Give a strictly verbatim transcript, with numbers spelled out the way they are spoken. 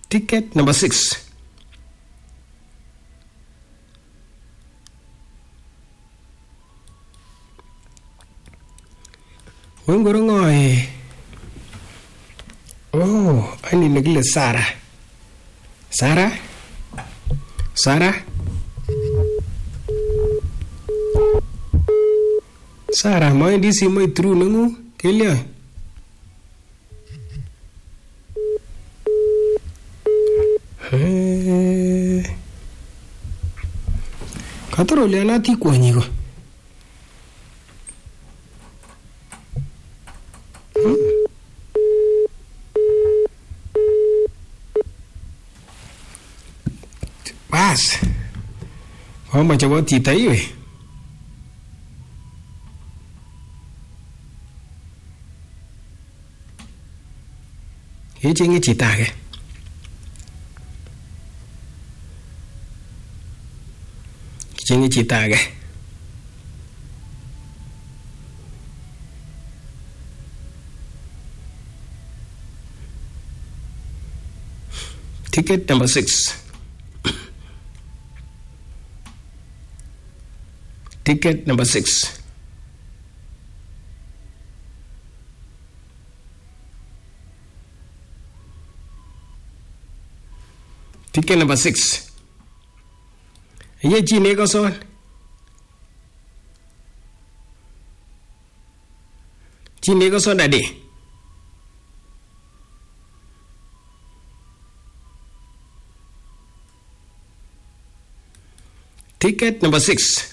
Ticket number six. Wengorongoi. Oh, ani nekile Sara. Sara? Sara? Sara, maendi simoit through nengu kelyo. Eh. Katoro lianati kwanyiko. Bas. Kama chabo tita iwe. Kichingi chita age. Kichingi chita age. Ticket number six. Ticket number six. Ticket number six. Ye chi ne ko son. Chi ne ko son dadi. Ticket number six.